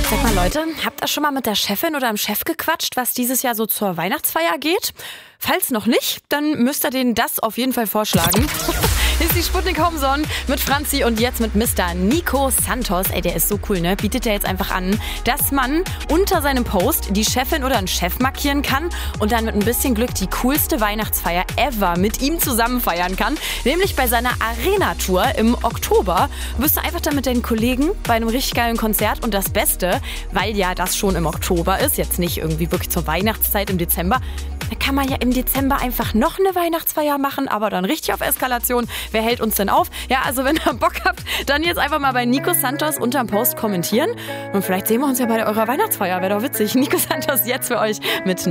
Sag mal Leute, habt ihr schon mal mit der Chefin oder dem Chef gequatscht, was dieses Jahr so zur Weihnachtsfeier geht? Falls noch nicht, dann müsst ihr denen das auf jeden Fall vorschlagen. Hier ist die Sputnik Homezone mit Franzi und jetzt mit Mr. Nico Santos. Ey, der ist so cool, ne? Bietet der jetzt einfach an, dass man unter seinem Post die Chefin oder einen Chef markieren kann und dann mit ein bisschen Glück die coolste Weihnachtsfeier ever mit ihm zusammen feiern kann. Nämlich bei seiner Arena-Tour im Oktober. Du bist einfach dann mit deinen Kollegen bei einem richtig geilen Konzert und das Beste, weil ja das schon im Oktober ist, jetzt nicht irgendwie wirklich zur Weihnachtszeit im Dezember, da kann man ja im Dezember einfach noch eine Weihnachtsfeier machen, aber dann richtig auf Eskalation. Wer hält uns denn auf? Ja, also wenn ihr Bock habt, dann jetzt einfach mal bei Nico Santos unterm Post kommentieren. Und vielleicht sehen wir uns ja bei eurer Weihnachtsfeier. Wäre doch witzig. Nico Santos jetzt für euch mit